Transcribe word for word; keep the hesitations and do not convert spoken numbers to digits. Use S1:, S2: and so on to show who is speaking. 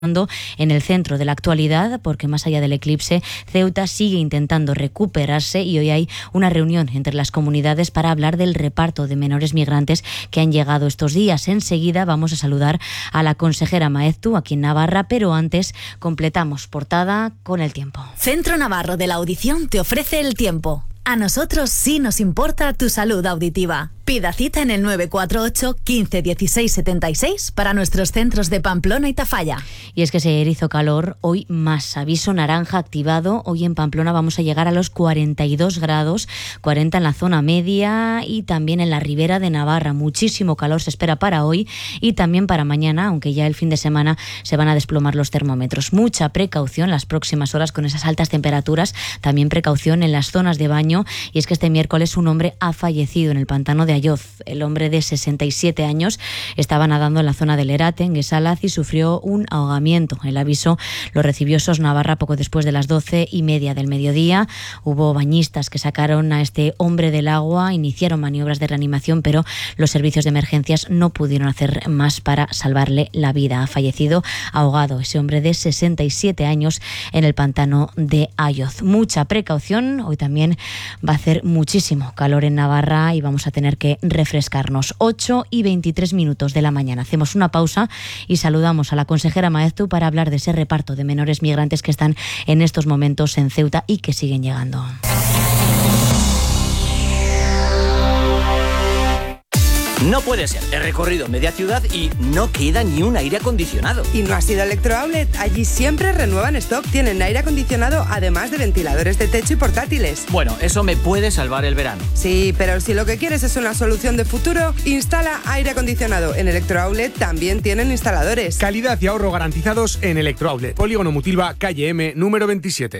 S1: en el centro de la actualidad, porque más allá del eclipse, Ceuta sigue intentando recuperarse y hoy hay una reunión entre las comunidades para hablar del reparto de menores migrantes que han llegado estos días. Enseguida vamos a saludar a la consejera Maeztu aquí en Navarra, pero antes completamos portada con el tiempo.
S2: Centro Navarro de la Audición te ofrece el tiempo. A nosotros sí nos importa tu salud auditiva. Pida cita en el nueve cuatro ocho, quince, dieciséis, setenta y seis para nuestros centros de Pamplona y Tafalla.
S1: Y es que se erizo calor, hoy más. Aviso naranja activado. Hoy en Pamplona vamos a llegar a los cuarenta y dos grados, cuarenta en la zona media y también en la ribera de Navarra. Muchísimo calor se espera para hoy y también para mañana, aunque ya el fin de semana se van a desplomar los termómetros. Mucha precaución las próximas horas con esas altas temperaturas. También precaución en las zonas de baño. Y es que este miércoles un hombre ha fallecido en el pantano de Ayoz. El hombre de sesenta y siete años estaba nadando en la zona del Erate, en Guesalaz, y sufrió un ahogamiento. El aviso lo recibió SOS Navarra poco después de las doce y media del mediodía. Hubo bañistas que sacaron a este hombre del agua, iniciaron maniobras de reanimación, pero los servicios de emergencias no pudieron hacer más para salvarle la vida. Ha fallecido ahogado ese hombre de sesenta y siete años en el pantano de Ayoz. Mucha precaución. Hoy también va a hacer muchísimo calor en Navarra y vamos a tener que refrescarnos. ocho y veintitrés minutos de la mañana. Hacemos una pausa y saludamos a la consejera Maeztu para hablar de ese reparto de menores migrantes que están en estos momentos en Ceuta y que siguen llegando.
S3: No puede ser. He recorrido media ciudad y no queda ni un aire acondicionado.
S4: ¿Y no has ido a Electrooutlet? Allí siempre renuevan stock. Tienen aire acondicionado, además de ventiladores de techo y portátiles.
S3: Bueno, eso me puede salvar el verano.
S4: Sí, pero si lo que quieres es una solución de futuro, instala aire acondicionado. En Electrooutlet también tienen instaladores.
S5: Calidad y ahorro garantizados en Electrooutlet. Polígono Mutilva, calle M, número veintisiete.